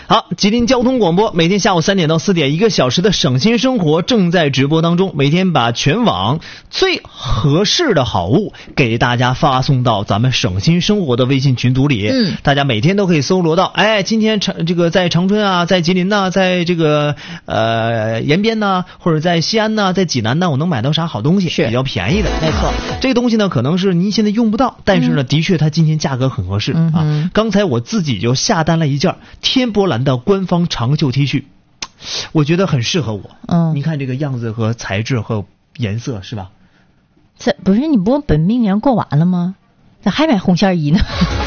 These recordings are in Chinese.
好，吉林交通广播每天下午3点到4点1个小时的省心生活正在直播当中，每天把全网最合适的好物给大家发送到咱们省心生活的微信群组里。大家每天都可以搜罗到，今天这个在长春啊，在吉林呐，在这个延边呐，或者在西安呐，在济南呐，我能买到啥好东西，比较便宜的。 没错， 这个东西呢，可能是您现在用不到，但是呢，的确它今天价格很合适啊。刚才我自己就下单了一件天波蓝的官方长袖 T 恤，我觉得很适合我。你看这个样子和材质和颜色是吧？ 这不是你不本命年过完了吗？咋还买红线衣呢？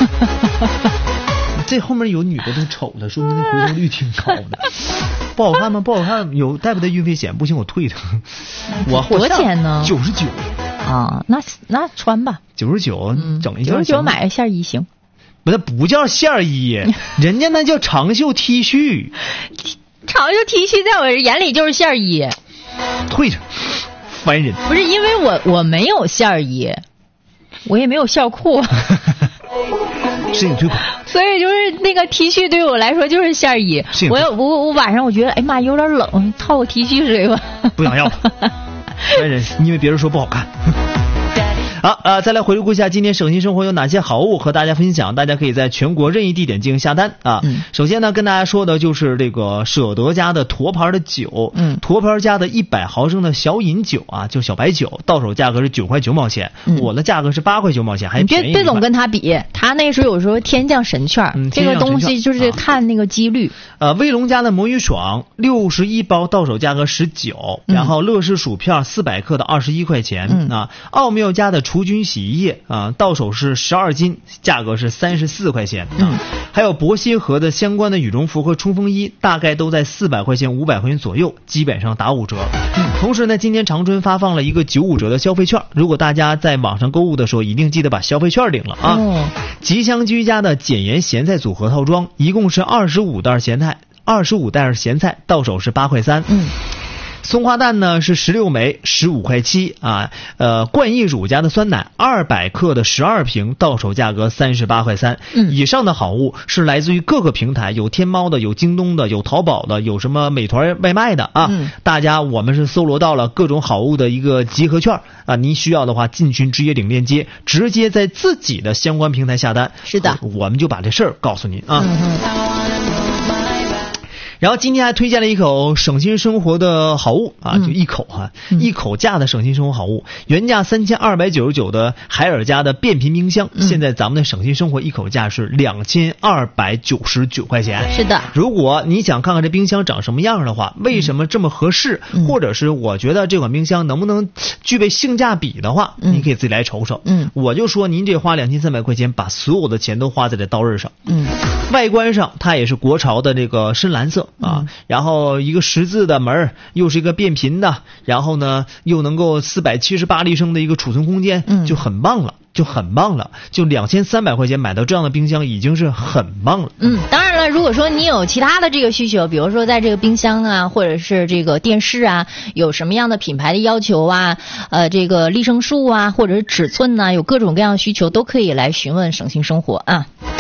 这后面有女的都瞅了，说明那回头率挺高的。不好看吗？不好看，有带不带运费险？不行，我退它。 多少钱呢 ？99 啊，那穿吧。 99，整一件。 99买个线衣行。 不，那不叫线衣，人家那叫长袖 T 恤。 长袖 T 恤在我眼里就是线衣。 退着，烦人。 不是因为我没有线衣，我也没有线裤。 申请退款。 所以就是那个 T 恤对我来说就是线衣。我晚上我觉得哎妈有点冷，套个 T 恤睡吧。 不想要。烦人，因为别人说不好看。好，再来回顾一下今天省心生活有哪些好物和大家分享，大家可以在全国任意地点进行下单啊。首先呢，跟大家说的就是这个舍得家的沱牌的酒，沱牌家的100毫升的小饮酒啊，就小白酒，到手价格是9块9毛钱，我的价格是8块9毛钱，还便宜。 别总跟他比，他那时候有时候天降神券，这个东西就是看那个几率。 威龙家的魔芋爽61包，到手价格19，然后乐事薯片400克的21块钱啊。奥妙家的除菌洗衣液啊，到手是12斤，价格是34块钱啊。还有博西河的相关的羽绒服和冲锋衣，大概都在400块钱500块钱左右，基本上打5折。同时呢，今天长春发放了一个95折的消费券，如果大家在网上购物的时候，一定记得把消费券领了啊。吉祥居家的减盐咸菜组合套装，一共是25袋咸菜，到手是8块3。松花蛋呢是16枚，15块7啊。冠益乳家的酸奶200克的12瓶，到手价格38块3。以上的好物是来自于各个平台，有天猫的，有京东的，有淘宝的，有什么美团外卖的啊。大家我们是搜罗到了各种好物的一个集合券啊，您需要的话进群直接领链接，直接在自己的相关平台下单。 是的， 我们就把这事儿告诉您啊。然后今天还推荐了一口省心生活的好物啊，就一口一口价的省心生活好物，原价3299的海尔家的变频冰箱，现在咱们的省心生活一口价是2299块钱。 是的， 如果你想看看这冰箱长什么样的话，为什么这么合适，或者是我觉得这款冰箱能不能具备性价比的话，你可以自己来瞅瞅。我就说您这花2300块钱，把所有的钱都花在这刀刃上。外观上它也是国潮的这个深蓝色啊，然后一个10字的门，又是一个变频的，然后呢又能够478立升的一个储存空间，就很棒了。就2300块钱买到这样的冰箱已经是很棒了。 当然了，如果说你有其他的这个需求，比如说在这个冰箱啊，或者是这个电视啊，有什么样的品牌的要求啊，这个立升数啊，或者是尺寸啊，有各种各样的需求，都可以来询问省心生活啊。